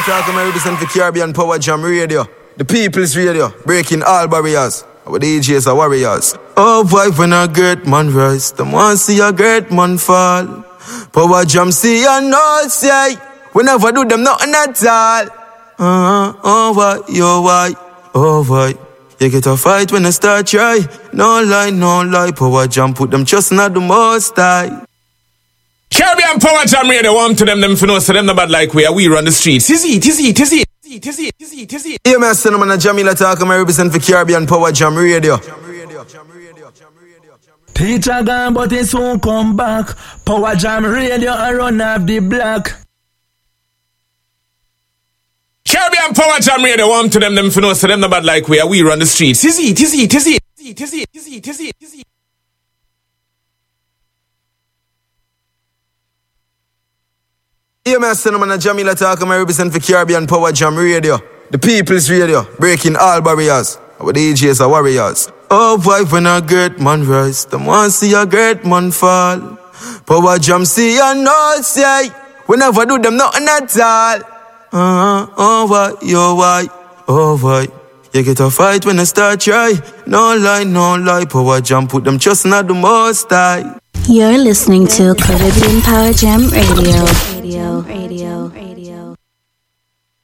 Talking about represent for Caribbean Power Jam Radio, the people's radio, breaking all barriers. Our DJs are warriors. Oh boy, when a great man rise, them want see a great man fall. Power Jam see and no say, we never do them nothing at all. Oh why, yo why, oh why. You get a fight when I start try. No lie, Power Jam put them just not the most high. Caribbean Power Jam Radio, warm to them for no, so them no bad like we run the streets. Tizzy. Yeah, man, Cinnamon and Jamila talking, I represent for Caribbean Power Jam Radio. Teacher gone, but he soon come back. Power Jam Radio, I run off the block. Caribbean Power Jam Radio, warm to them for no, so them no bad like we run the streets. Tizzy. Yeah, man, Cinnamon and Jamila talking, I represent for Caribbean Power Jam Radio, the people's radio, breaking all barriers. Our DJs are warriors. Oh boy, when a great man rise, them want see a great man fall. Power Jam see and no say, we never do them nothing at all. Oh why, yo why, oh why. You get a fight when I start try. No lie, Power Jam put them just not the most high. You're listening to Caribbean Power Jam Radio.